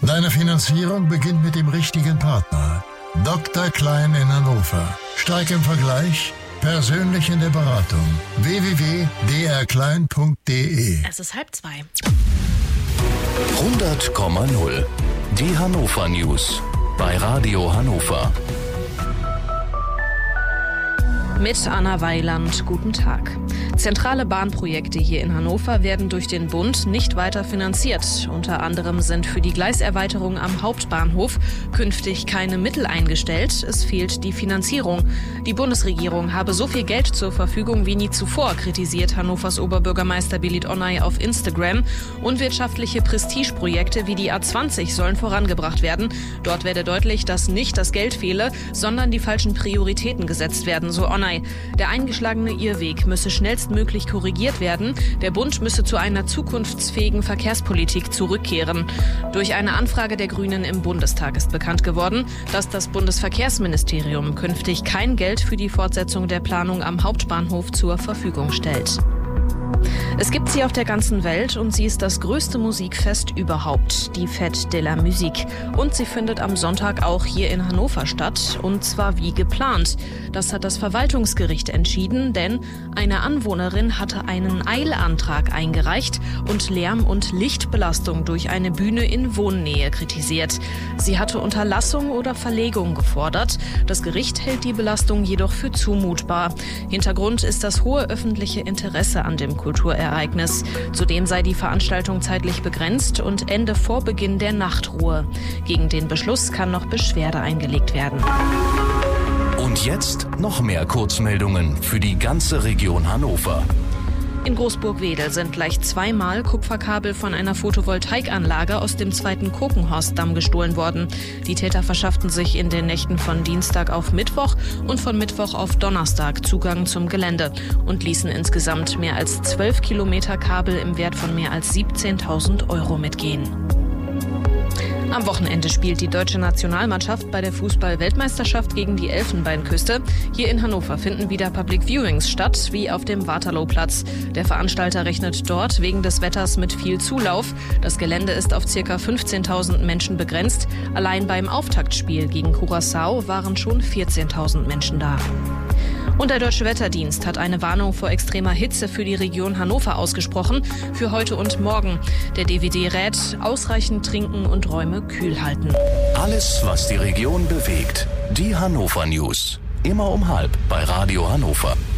Deine Finanzierung beginnt mit dem richtigen Partner. Dr. Klein in Hannover. Stark im Vergleich, persönlich in der Beratung. www.drklein.de. Es ist 1:30. 100,0. Die Hannover News bei Radio Hannover. Mit Anna Weiland, guten Tag. Zentrale Bahnprojekte hier in Hannover werden durch den Bund nicht weiter finanziert. Unter anderem sind für die Gleiserweiterung am Hauptbahnhof künftig keine Mittel eingestellt. Es fehlt die Finanzierung. Die Bundesregierung habe so viel Geld zur Verfügung wie nie zuvor, kritisiert Hannovers Oberbürgermeister Belit Onay auf Instagram. Unwirtschaftliche Prestigeprojekte wie die A20 sollen vorangebracht werden. Dort werde deutlich, dass nicht das Geld fehle, sondern die falschen Prioritäten gesetzt werden, so Onay. Der eingeschlagene Irrweg müsse schnellstmöglich korrigiert werden. Der Bund müsse zu einer zukunftsfähigen Verkehrspolitik zurückkehren. Durch eine Anfrage der Grünen im Bundestag ist bekannt geworden, dass das Bundesverkehrsministerium künftig kein Geld für die Fortsetzung der Planung am Hauptbahnhof zur Verfügung stellt. Es gibt sie auf der ganzen Welt und sie ist das größte Musikfest überhaupt, die Fête de la Musique. Und sie findet am Sonntag auch hier in Hannover statt, und zwar wie geplant. Das hat das Verwaltungsgericht entschieden, denn eine Anwohnerin hatte einen Eilantrag eingereicht und Lärm- und Lichtbelastung durch eine Bühne in Wohnnähe kritisiert. Sie hatte Unterlassung oder Verlegung gefordert. Das Gericht hält die Belastung jedoch für zumutbar. Hintergrund ist das hohe öffentliche Interesse an dem Kulturereignis. Zudem sei die Veranstaltung zeitlich begrenzt und ende vor Beginn der Nachtruhe. Gegen den Beschluss kann noch Beschwerde eingelegt werden. Und jetzt noch mehr Kurzmeldungen für die ganze Region Hannover. In Großburg-Wedel sind gleich zweimal Kupferkabel von einer Photovoltaikanlage aus dem 2. Kokenhorstdamm gestohlen worden. Die Täter verschafften sich in den Nächten von Dienstag auf Mittwoch und von Mittwoch auf Donnerstag Zugang zum Gelände und ließen insgesamt mehr als 12 Kilometer Kabel im Wert von mehr als 17.000 € mitgehen. Am Wochenende spielt die deutsche Nationalmannschaft bei der Fußball-Weltmeisterschaft gegen die Elfenbeinküste. Hier in Hannover finden wieder Public Viewings statt, wie auf dem Waterlooplatz. Der Veranstalter rechnet dort wegen des Wetters mit viel Zulauf. Das Gelände ist auf ca. 15.000 Menschen begrenzt. Allein beim Auftaktspiel gegen Curaçao waren schon 14.000 Menschen da. Und der Deutsche Wetterdienst hat eine Warnung vor extremer Hitze für die Region Hannover ausgesprochen, für heute und morgen. Der DWD rät, ausreichend trinken und Räume kühl halten. Alles, was die Region bewegt. Die Hannover News. Immer um 1:30 bei Radio Hannover.